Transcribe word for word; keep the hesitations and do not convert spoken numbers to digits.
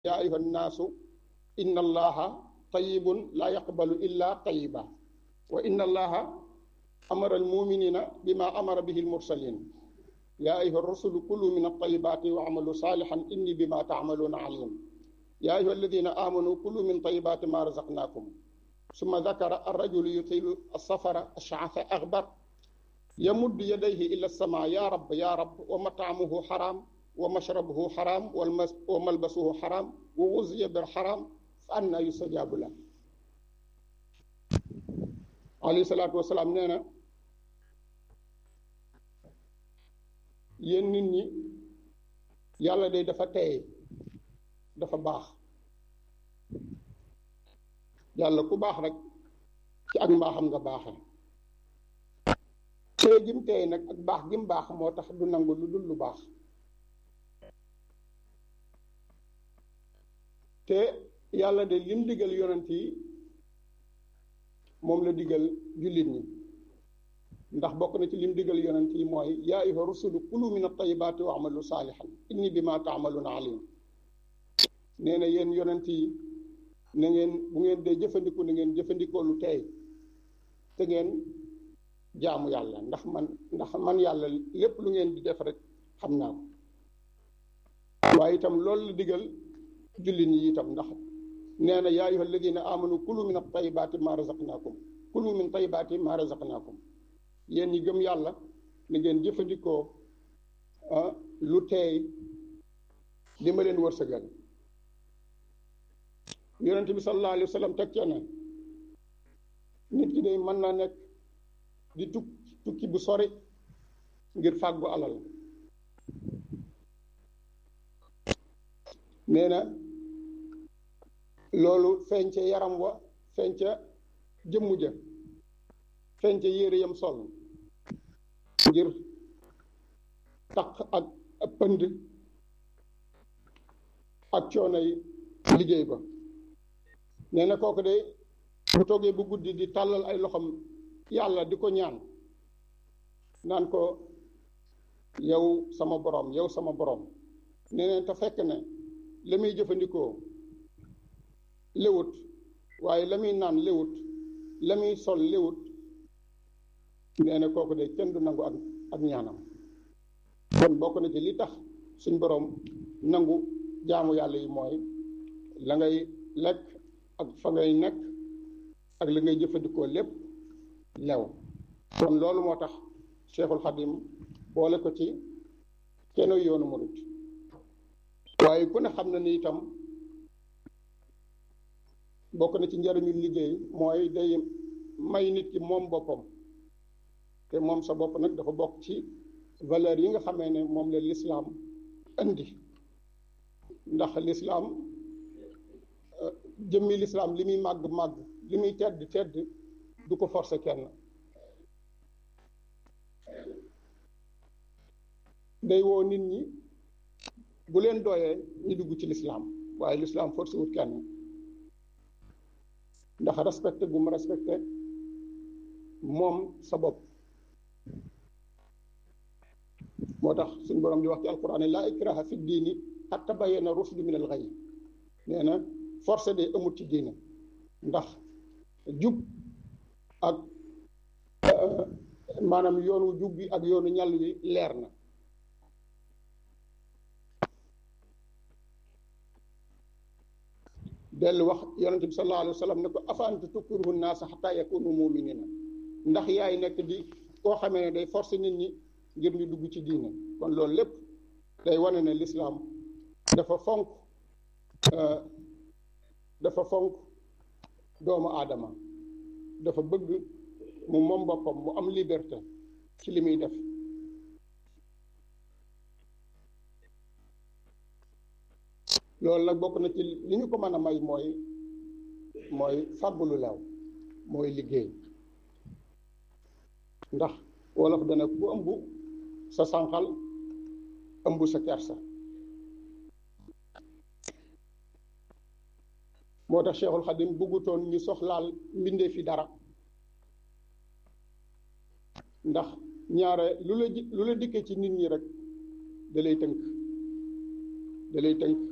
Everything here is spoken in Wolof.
yaa ayuha nnaasu inna allaha tayyibun laa yaqbalu illa tayyiba wa inna allaha amara almuminina bima amara bihi almursalin yaa ayuha rusulu kulu min altayibaati wa amalu saalihan inni bima taamaluuna alim yaa ayuha alladina amanu kulu min tayibaati ma razaqnaakum summa dakara arrajulu yutilu alsafara ash'atha aghbar yamuddu yadayhi ila alsamaa ya rab ya rab wa mat'amuhu haram wa mashrabuhu haram wa malbasuhu haram wa ghuziya bil haram fa anna yustajabu la alayhi salaatu wasalaam nee na yéen nit ñi yàlla day dafa tey dafa baax yàlla ku baax rek ci ak mbaaxam nga baaxe tey gim tey nag ak baax gim baax moo tax du nangu lu dul lu baax te yàlla de lim digal yonent yi moom la digal jullit ñi ndax bokk na ci lim digal yonent yi mooy yaa ayyuha rusulu kulu min at-tayyibaati wa amalu saalihan inni bima ta'maluna alim nee na yéen yonent yi na ngeen bu ngeen dee jëfandiku na ngeen jëfandikoo lu teey te ngeen jaamu yàlla ndax man ndax man yàlla lépp lu ngeen di def rek xam naa ko waaye itam loolu la digal jullit ñi itam ndax nee na yaa ayyuha alladina amanu kulu min at-tayyibaati ma razaqnaakum kulu min tayyibaati ma razaqnaakum yéen ñi gëm yàlla na ngeen jëfandikoo lu teey li ma leen wërsëgal yonent bi sallallahu alayhi wa sallam teg ca ne nit ki day mën naa nekk di tuk tukki bu sori ngir fàggu alal nee na loolu feeñ ca yaram wa feeñ ca jëmmu ja feeñ ca yére yam sol ngir taq ak pënd ak coono yi liggéey ba nee na kooku de bu toogee bu guddi di tàllal ay loxom yàlla di ko ñaan naan ko yow sama borom yow sama borom nee na te fekk ne la muy jëfandikoo léwut waaye la muy naan léwut la muy sol léwut nee na kooku de kenn du nangu ak ak ñaanam kon bokk na ci li tax suñ borom nangu jaamu yàlla yi mooy la ngay lekk ak fa ngay nekk ak la ngay jëfandikoo lépp lew kon loolu moo tax Cheikhul Khadim boole ko ci kenn yoonu murit waaye ku ne xam na ni itam bokk na ci njariñu liggéey mooy day may nit ki moom boppam te moom sa bopp nag dafa bokk ci valeur yi nga xamee ne moom la lislaam indi ndax lislaam jëmmi lislaam li muy màgg màgg li muy tedd tedd du ko forcer kenn day woo nit ñi bu leen doyee ñu dugg ci lislaam waaye lislaam forcé wut kenn ndax respecté bu mu respecté moom sa bopp moo tax suñ borom di wax ci alquran laa ikraha fi diini qad tabayyana rushdu min al-ghayy nee na forcé de amut ci diine ndax jub ak maanaam yoonu jub bi ak yoonu ñàll wi leer na dellu wax yonente bi sallallahu alayhi wa sallam ne ko afa anta tukrihu naasa xataa yakunu muminina ndax yaay nekk di koo xamee ne day forcer nit ñi ngir ñu dugg ci diine kon loolu lépp day wane ne lislaam dafa fonk dafa fonk doomu aadama dafa bëgg mu moom boppam mu am liberté ci li muy def loolu nag bokk na ci li ñu ko mën a may mooy mooy fàggu lu leew mooy liggéey ndax wolof dana ku ëmb sa sànqal ëmb sa kersa moo tax Cheikhul Khadim bëggutoon ñu soxlaal mbindee fi dara ndax ñaare lu la lu la dikkee ci nit ñi rek da lay tënk da lay tënk